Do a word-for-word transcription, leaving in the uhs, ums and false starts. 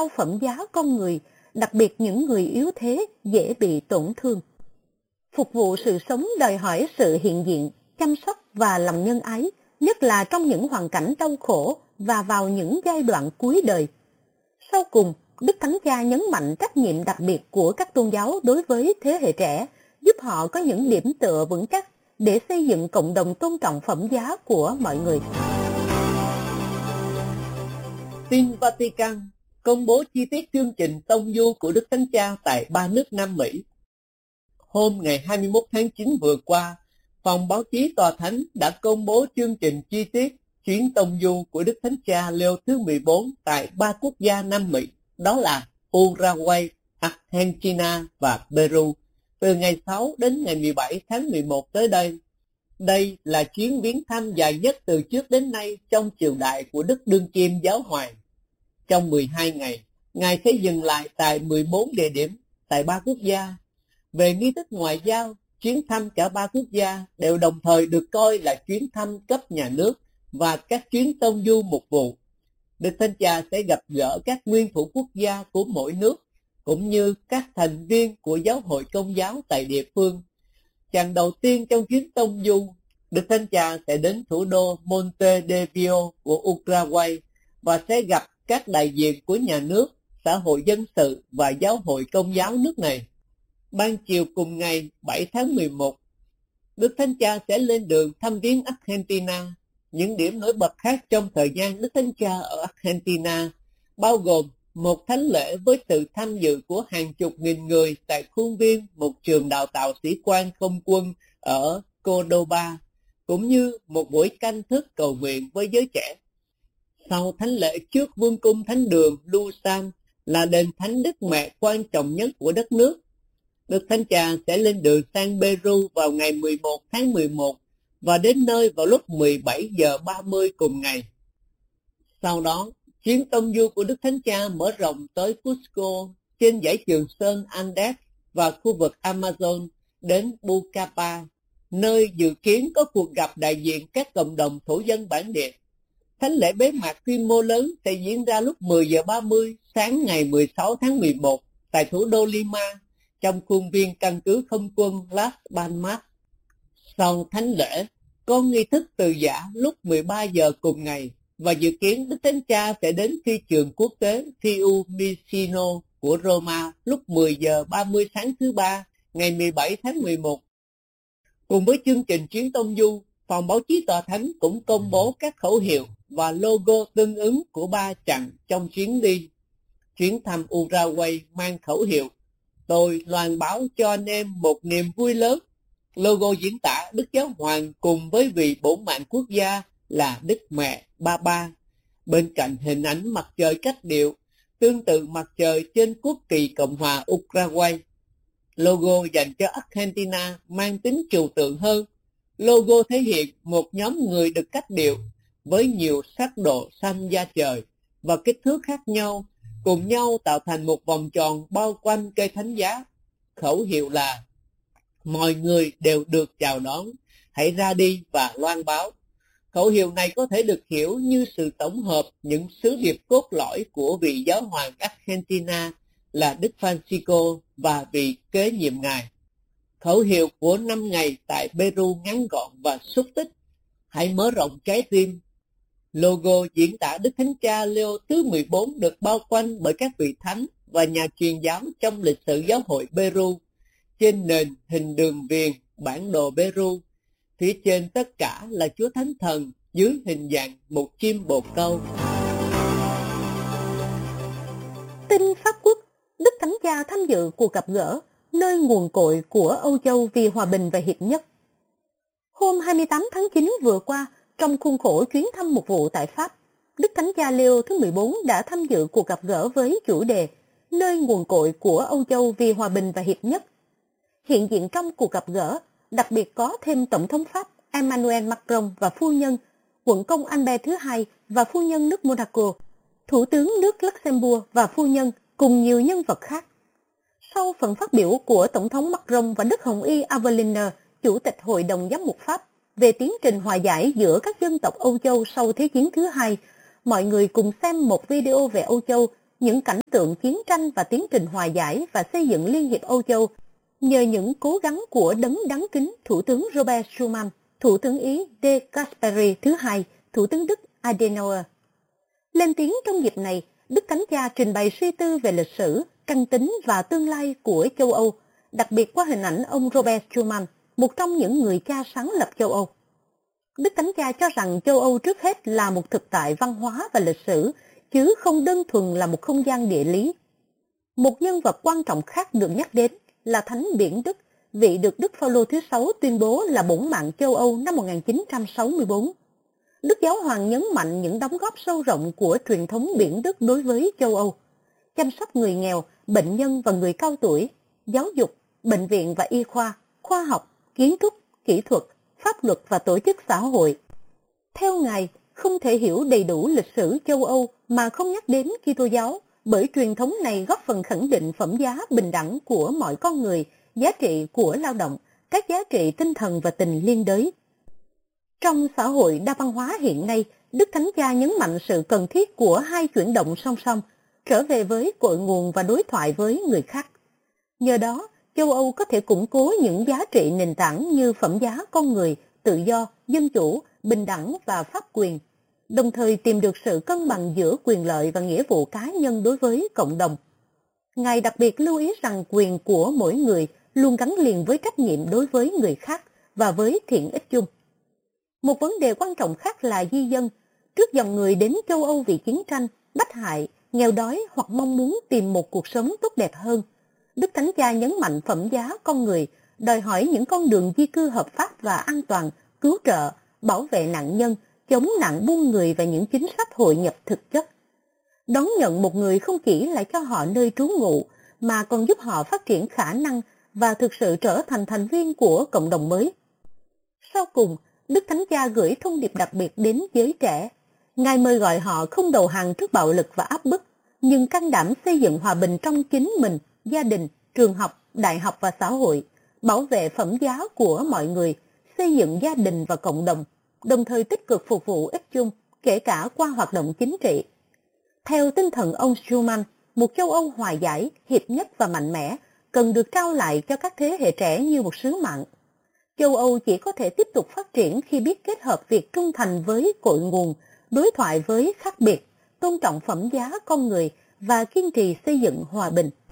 cao phẩm giá con người, đặc biệt những người yếu thế dễ bị tổn thương. Phục vụ sự sống đòi hỏi sự hiện diện, chăm sóc và lòng nhân ái, nhất là trong những hoàn cảnh đau khổ và vào những giai đoạn cuối đời. Sau cùng, Đức Thánh Cha nhấn mạnh trách nhiệm đặc biệt của các tôn giáo đối với thế hệ trẻ, giúp họ có những điểm tựa vững chắc để xây dựng cộng đồng tôn trọng phẩm giá của mọi người. Tin Vatican công bố chi tiết chương trình tông du của Đức Thánh Cha tại ba nước Nam Mỹ. Hôm ngày hai mươi mốt tháng chín vừa qua, Phòng báo chí Tòa Thánh đã công bố chương trình chi tiết chuyến tông du của Đức Thánh Cha Leo thứ mười bốn tại ba quốc gia Nam Mỹ, đó là Uruguay, Argentina và Peru, từ ngày sáu đến ngày mười bảy tháng mười một tới đây. Đây là chuyến viếng thăm dài nhất từ trước đến nay trong triều đại của Đức Đương Kim Giáo Hoàng. Trong mười hai ngày, Ngài sẽ dừng lại tại mười bốn địa điểm tại ba quốc gia. Về nghi thức ngoại giao, chuyến thăm cả ba quốc gia đều đồng thời được coi là chuyến thăm cấp nhà nước và các chuyến tông du mục vụ. Đức Thánh Cha sẽ gặp gỡ các nguyên thủ quốc gia của mỗi nước, cũng như các thành viên của giáo hội Công giáo tại địa phương. Chặng đầu tiên trong chuyến tông du, Đức Thánh Cha sẽ đến thủ đô Montevideo của Uruguay và sẽ gặp các đại diện của nhà nước, xã hội dân sự và giáo hội Công giáo nước này. Ban chiều cùng ngày bảy tháng mười một, Đức Thánh Cha sẽ lên đường thăm viếng Argentina. Những điểm nổi bật khác trong thời gian Đức Thánh Cha ở Argentina bao gồm một thánh lễ với sự tham dự của hàng chục nghìn người tại khuôn viên một trường đào tạo sĩ quan không quân ở Cordoba, cũng như một buổi canh thức cầu nguyện với giới trẻ. Sau thánh lễ trước vương cung thánh đường Lusan là đền thánh Đức Mẹ quan trọng nhất của đất nước, Đức Thánh Cha sẽ lên đường sang Peru vào ngày mười một tháng mười một và đến nơi vào lúc mười bảy giờ ba mươi cùng ngày. Sau đó, chuyến tông du của Đức Thánh Cha mở rộng tới Cusco trên dãy Trường Sơn Andes và khu vực Amazon đến Pucallpa, nơi dự kiến có cuộc gặp đại diện các cộng đồng thổ dân bản địa. Thánh lễ bế mạc quy mô lớn sẽ diễn ra lúc mười giờ ba mươi sáng ngày mười sáu tháng mười một tại thủ đô Lima, trong khuôn viên căn cứ không quân Las Palmas. Sau thánh lễ, có nghi thức từ giã lúc mười ba giờ cùng ngày, và dự kiến Đức Thánh Cha sẽ đến phi trường quốc tế Fiumicino của Roma lúc mười giờ ba mươi sáng thứ ba, ngày mười bảy tháng mười một. Cùng với chương trình chuyến tông du, Phòng báo chí Tòa Thánh cũng công bố các khẩu hiệu và logo tương ứng của ba chặng trong chuyến đi. Chuyến thăm Uruguay mang khẩu hiệu "Tôi loan báo cho anh em một niềm vui lớn". Logo diễn tả Đức Giáo Hoàng cùng với vị bổn mạng quốc gia là Đức Mẹ Ba Ba, bên cạnh hình ảnh mặt trời cách điệu, tương tự mặt trời trên quốc kỳ Cộng hòa Uruguay. Logo dành cho Argentina mang tính trừu tượng hơn. Logo thể hiện một nhóm người được cách điệu với nhiều sắc độ xanh da trời và kích thước khác nhau, cùng nhau tạo thành một vòng tròn bao quanh cây thánh giá. Khẩu hiệu là "Mọi người đều được chào đón, hãy ra đi và loan báo". Khẩu hiệu này có thể được hiểu như sự tổng hợp những sứ điệp cốt lõi của vị giáo hoàng Argentina là Đức Francisco và vị kế nhiệm ngài. Khẩu hiệu của năm ngày tại Peru ngắn gọn và xúc tích: "Hãy mở rộng trái tim". Logo diễn tả Đức Thánh Cha Leo thứ mười bốn được bao quanh bởi các vị thánh và nhà truyền giáo trong lịch sử giáo hội Peru. Trên nền hình đường viền bản đồ Peru, phía trên tất cả là Chúa Thánh Thần dưới hình dạng một chim bồ câu. Tin Pháp Quốc, Đức Thánh Cha tham dự cuộc gặp gỡ nơi nguồn cội của Âu Châu vì hòa bình và hiệp nhất. Hôm hai mươi tám tháng chín vừa qua, trong khuôn khổ chuyến thăm mục vụ tại Pháp, Đức Thánh Cha Leo thứ mười bốn đã tham dự cuộc gặp gỡ với chủ đề nơi nguồn cội của Âu Châu vì hòa bình và hiệp nhất. Hiện diện trong cuộc gặp gỡ, đặc biệt có thêm Tổng thống Pháp Emmanuel Macron và phu nhân, quận công Albert thứ hai và phu nhân nước Monaco, Thủ tướng nước Luxembourg và phu nhân, cùng nhiều nhân vật khác. Sau phần phát biểu của Tổng thống Macron và Đức Hồng Y Aveline, Chủ tịch Hội đồng Giám mục Pháp, về tiến trình hòa giải giữa các dân tộc Âu Châu sau Thế chiến thứ hai, mọi người cùng xem một video về Âu Châu những cảnh tượng chiến tranh và tiến trình hòa giải và xây dựng Liên hiệp Âu Châu nhờ những cố gắng của đấng đáng kính Thủ tướng Robert Schuman, Thủ tướng Ý De Gasperi thứ hai, Thủ tướng Đức Adenauer. Lên tiếng trong dịp này, Đức Thánh Cha trình bày suy tư về lịch sử, căn tính và tương lai của châu Âu, đặc biệt qua hình ảnh ông Robert Schuman, một trong những người cha sáng lập châu Âu. Đức Thánh Cha cho rằng châu Âu trước hết là một thực tại văn hóa và lịch sử, chứ không đơn thuần là một không gian địa lý. Một nhân vật quan trọng khác được nhắc đến là Thánh Biển Đức, vị được Đức Phaolô thứ sáu tuyên bố là bổn mạng châu Âu năm một nghìn chín trăm sáu mươi tư. Đức Giáo Hoàng nhấn mạnh những đóng góp sâu rộng của truyền thống Biển Đức đối với châu Âu, chăm sóc người nghèo, bệnh nhân và người cao tuổi, giáo dục, bệnh viện và y khoa, khoa học, kiến trúc, kỹ thuật, pháp luật và tổ chức xã hội. Theo Ngài, không thể hiểu đầy đủ lịch sử châu Âu mà không nhắc đến Kitô giáo, bởi truyền thống này góp phần khẳng định phẩm giá bình đẳng của mọi con người, giá trị của lao động, các giá trị tinh thần và tình liên đới. Trong xã hội đa văn hóa hiện nay, Đức Thánh Cha nhấn mạnh sự cần thiết của hai chuyển động song song, trở về với cội nguồn và đối thoại với người khác. Nhờ đó, châu Âu có thể củng cố những giá trị nền tảng như phẩm giá con người, tự do, dân chủ, bình đẳng và pháp quyền, đồng thời tìm được sự cân bằng giữa quyền lợi và nghĩa vụ cá nhân đối với cộng đồng. Ngài đặc biệt lưu ý rằng quyền của mỗi người luôn gắn liền với trách nhiệm đối với người khác và với thiện ích chung. Một vấn đề quan trọng khác là di dân. Trước dòng người đến châu Âu vì chiến tranh, bách hại, nghèo đói hoặc mong muốn tìm một cuộc sống tốt đẹp hơn, Đức Thánh Cha nhấn mạnh phẩm giá con người, đòi hỏi những con đường di cư hợp pháp và an toàn, cứu trợ, bảo vệ nạn nhân, chống nạn buôn người và những chính sách hội nhập thực chất. Đón nhận một người không chỉ là cho họ nơi trú ngụ, mà còn giúp họ phát triển khả năng và thực sự trở thành thành viên của cộng đồng mới. Sau cùng, Đức Thánh Cha gửi thông điệp đặc biệt đến giới trẻ. Ngài mời gọi họ không đầu hàng trước bạo lực và áp bức, nhưng can đảm xây dựng hòa bình trong chính mình, gia đình, trường học, đại học và xã hội, bảo vệ phẩm giá của mọi người, xây dựng gia đình và cộng đồng, đồng thời tích cực phục vụ ích chung, kể cả qua hoạt động chính trị. Theo tinh thần ông Schuman, một châu Âu hòa giải, hiệp nhất và mạnh mẽ cần được trao lại cho các thế hệ trẻ như một sứ mạng. Châu Âu chỉ có thể tiếp tục phát triển khi biết kết hợp việc trung thành với cội nguồn, đối thoại với khác biệt, tôn trọng phẩm giá con người và kiên trì xây dựng hòa bình.